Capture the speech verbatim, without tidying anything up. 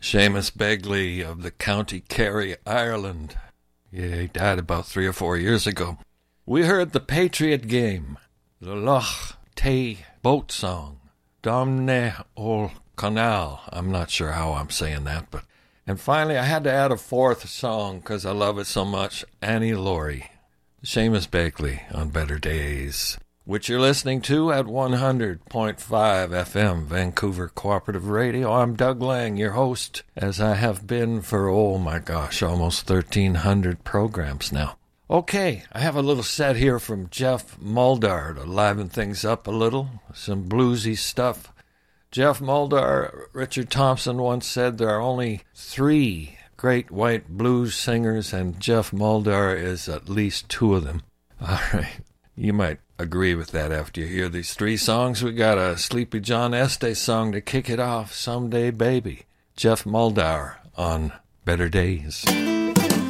Seamus Begley of the County Kerry, Ireland. Yeah, he died about three or four years ago. We heard the Patriot Game, the Loch Tay boat song, Domne Ol Canal. I'm not sure how I'm saying that, but... And finally, I had to add a fourth song because I love it so much, Annie Laurie, Seamus Begley on Better Days, which you're listening to at one hundred point five F M, Vancouver Cooperative Radio. I'm Doug Lang, your host, as I have been for, oh my gosh, almost thirteen hundred programs now. Okay, I have a little set here from Jeff Muldaur to liven things up a little, some bluesy stuff. Jeff Muldaur, Richard Thompson once said there are only three great white blues singers, and Jeff Muldaur is at least two of them. All right, you might agree with that after you hear these three songs. We got a Sleepy John Estes song to kick it off, Someday Baby. Jeff Muldaur on Better Days.